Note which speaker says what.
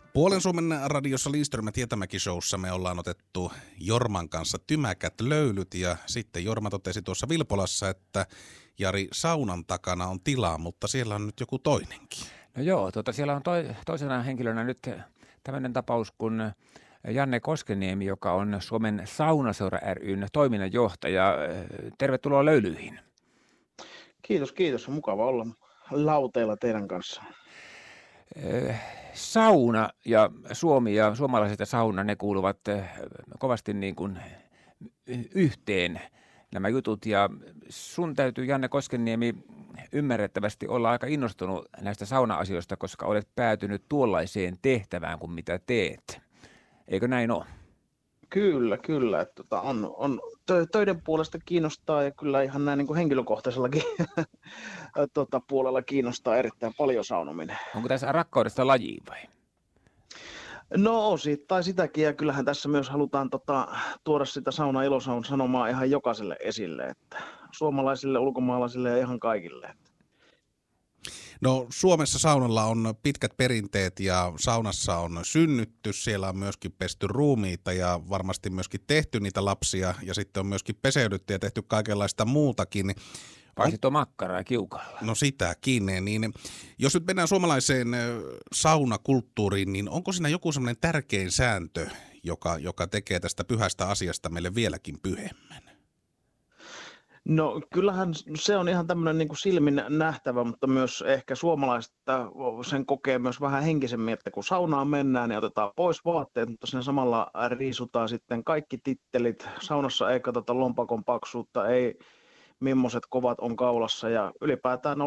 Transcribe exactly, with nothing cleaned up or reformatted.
Speaker 1: Puolen Suomen radiossa Lindström ja Tietämäki-showssa me ollaan otettu Jorman kanssa tymäkät löylyt ja sitten Jorma totesi tuossa Vilpolassa, että Jari, saunan takana on tilaa, mutta siellä on nyt joku toinenkin.
Speaker 2: No joo, tuota, siellä on toi, toisena henkilönä nyt tämmöinen tapaus kuin Janne Koskeniemi, joka on Suomen Saunaseura ry:n toiminnanjohtaja. Tervetuloa löylyihin.
Speaker 3: Kiitos, kiitos. On mukava olla lauteilla teidän kanssa.
Speaker 2: Sauna ja Suomi ja suomalaiset ja sauna, ne kuuluvat kovasti niin kuin yhteen nämä jutut. Ja sun täytyy, Janne Koskeniemi, ymmärrettävästi olla aika innostunut näistä sauna-asioista, koska olet päätynyt tuollaiseen tehtävään kuin mitä teet. Eikö näin ole?
Speaker 3: Kyllä, kyllä. Että tota, on, on töiden puolesta kiinnostaa ja kyllä ihan näin niin kuin henkilökohtaisellakin tota, puolella kiinnostaa erittäin paljon saunominen.
Speaker 2: Onko tässä rakkaudesta lajiin vai?
Speaker 3: No osittain sitäkin ja kyllähän tässä myös halutaan tota, tuoda sitä sauna ilosaun sanomaa ihan jokaiselle esille, että suomalaisille, ulkomaalaisille ja ihan kaikille.
Speaker 1: No Suomessa saunalla on pitkät perinteet ja saunassa on synnytty, siellä on myöskin pesty ruumiita ja varmasti myöskin tehty niitä lapsia ja sitten on myöskin peseydytty ja tehty kaikenlaista muutakin.
Speaker 2: Paisit on makkaraa kiukaalla.
Speaker 1: No sitäkin, niin jos nyt mennään suomalaiseen saunakulttuuriin, niin onko siinä joku semmoinen tärkein sääntö, joka, joka tekee tästä pyhästä asiasta meille vieläkin pyhemmän?
Speaker 3: No kyllähän se on ihan tämmöinen niin kuin silmin nähtävä, mutta myös ehkä suomalaiset sen kokee myös vähän henkisemmin, että kun saunaan mennään, niin otetaan pois vaatteet, mutta sen samalla riisutaan sitten kaikki tittelit. Saunassa ei katsota lompakon paksuutta, ei millaiset kovat on kaulassa ja ylipäätään